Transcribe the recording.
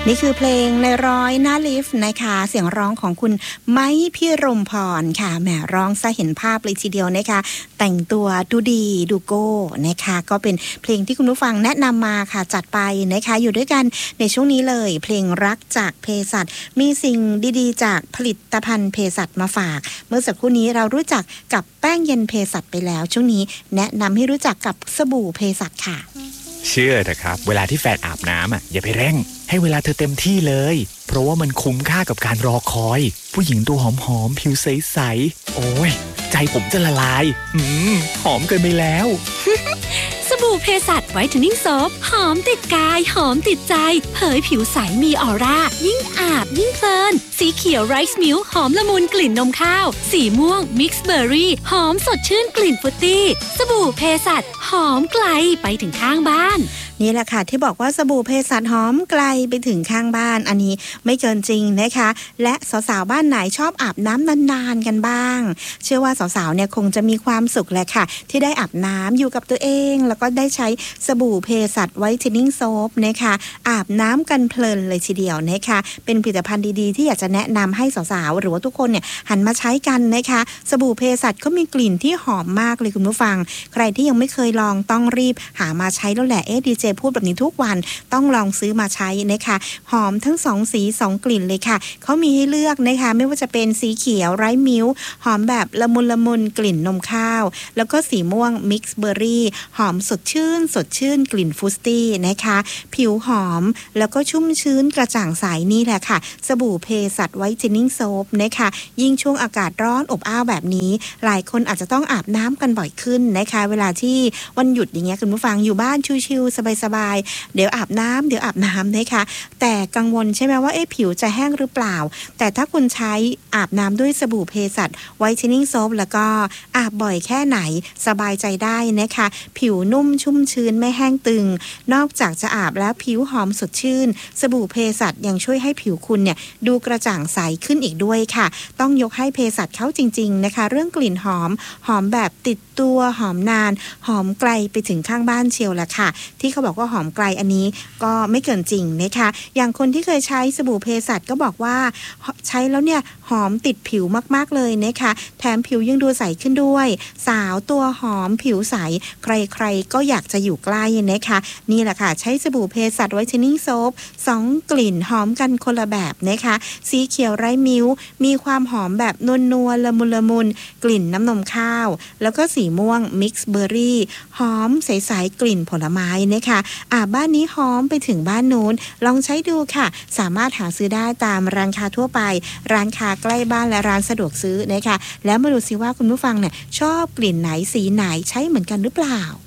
นี่คือเพลงในร้อยหน้าลิฟต์นะคะเสียงร้องของคุณไม้พิรมพรค่ะแหมร้องซะเห็นภาพเลยทีเดียวนะคะแต่งตัวดูดีดูโก้นะคะก็เป็นเพลงที่คุณผู้ฟังแนะนำมาค่ะจัดไปนะคะอยู่ด้วยกันในช่วงนี้เลยเพลงรักจากเภสัชมีสิ่งดีๆจากผลิตภัณฑ์เภสัชมาฝากเมื่อสักครู่นี้เรารู้จักกับแป้งเย็นเภสัชไปแล้วช่วงนี้แนะนำให้รู้จักกับสบู่เภสัชค่ะเชื่อเถอะครับเวลาที่แฟนอาบน้ำอย่าไปเร่งให้เวลาเธอเต็มที่เลยเพราะว่ามันคุ้มค่ากับการรอคอยผู้หญิงตัวหอมๆผิวใสๆโอ้ยใจผมจะละลายหอมเกินไปแล้วสบู่เภสัชไวท์เทนนิ่งโซฟหอมติดกายหอมติดใจเผยผิวใสมีออร่ายิ่งอาบยิ่งเพลินสีเขียวไรซ์มิลค์หอมละมุนกลิ่นนมข้าวสีม่วงมิกซ์เบอร์รี่หอมสดชื่นกลิ่นฟรุตตี้สบู่เภสัชหอมไกลไปถึงข้างบ้านนี่แหละค่ะที่บอกว่าสบู่เภสัชหอมไกลไปถึงข้างบ้านอันนี้ไม่เกินจริงนะคะและสาวๆบ้านไหนชอบอาบน้ำนานๆกันบ้างเชื่อว่าสาวๆเนี่ยคงจะมีความสุขแหละค่ะที่ได้อาบน้ำอยู่กับตัวเองแล้วก็ได้ใช้สบู่เภสัชไวท์เทนนิ่งโซฟนะคะอาบน้ำกันเพลินเลยทีเดียวนะคะเป็นผลิตภัณฑ์ดีๆที่อยากจะแนะนำให้สาวๆหรือว่าทุกคนเนี่ยหันมาใช้กันนะคะสบู่เภสัชก็มีกลิ่นที่หอมมากเลยคุณผู้ฟังใครที่ยังไม่เคยลองต้องรีบหามาใช้แล้วแหละดีเจพูดแบบนี้ทุกวันต้องลองซื้อมาใช้นะคะหอมทั้ง2สี2กลิ่นเลยค่ะเขามีให้เลือกนะคะไม่ว่าจะเป็นสีเขียวไร้มิ้วหอมแบบละมุนกลิ่นนมข้าวแล้วก็สีม่วงมิกซ์เบอร์รี่หอมสดชื่นกลิ่นฟรุตตี้นะคะผิวหอมแล้วก็ชุ่มชื้นกระจ่างใสนี่แหละค่ะสบู่เภสัชไวท์เทนนิ่งโซฟนะคะยิ่งช่วงอากาศร้อนอบอ้าวแบบนี้หลายคนอาจจะต้องอาบน้ำกันบ่อยขึ้นนะคะเวลาที่วันหยุดอย่างเงี้ยคุณผู้ฟังอยู่บ้านชิลๆสบายๆเดี๋ยวอาบน้ำนะคะแต่กังวลใช่ไหมว่าผิวจะแห้งหรือเปล่าแต่ถ้าคุณใช้อาบน้ำด้วยสบู่เภสัชไวท์เทนนิ่งโซฟแล้วก็อาบบ่อยแค่ไหนสบายใจได้นะคะผิวนุ่มชุ่มชื้นไม่แห้งตึงนอกจากจะอาบแล้วผิวหอมสดชื่นสบู่เภสัชยังช่วยให้ผิวคุณเนี่ยดูกระจ่างใสขึ้นอีกด้วยค่ะต้องยกให้เภสัชเขาจริงๆนะคะเรื่องกลิ่นหอมแบบติดตัวหอมนานหอมไกลไปถึงข้างบ้านเชียวละค่ะที่เขาบอกว่าหอมไกลอันนี้ก็ไม่เกินจริงนะคะอย่างคนที่เคยใช้สบู่เภสัชก็บอกว่าใช้แล้วเนี่ยหอมติดผิวมากๆเลยนะคะแถมผิวยังดูใสขึ้นด้วยสาวตัวหอมผิวใสใครๆก็อยากจะอยู่ใกล้นะคะนี่แหละค่ะใช้สบู่เภสัชไวท์เทนนิ่งโซฟ2กลิ่นหอมกันคนละแบบนะคะสีเขียวไร้มิ้วมีความหอมแบบนัวละมุนกลิ่นน้ำนมข้าวแล้วก็สีม่วงมิกซ์เบอร์รี่หอมใสๆกลิ่นผลไม้นะคะบ้านนี้หอมไปถึงบ้านนู้นลองใช้ดูค่ะสามารถหาซื้อได้ตามร้านค้าทั่วไปร้านค้าใกล้บ้านและร้านสะดวกซื้อนะคะแล้วมาดูซิว่าคุณผู้ฟังเนี่ยชอบกลิ่นไหนสีไหนใช้เหมือนกันหรือเปล่า